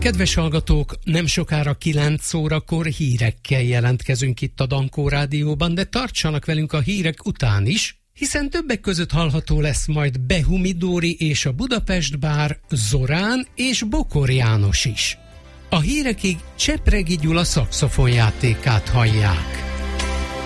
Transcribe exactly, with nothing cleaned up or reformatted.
Kedves hallgatók, nem sokára kilenc órakor hírekkel jelentkezünk itt a Dankó Rádióban, de tartsanak velünk a hírek után is, hiszen többek között hallható lesz majd Behumi Dóri és a Budapest Bár, Zorán és Bokor János is. A hírekig Csepregi Gyula szaxofonjátékát hallják.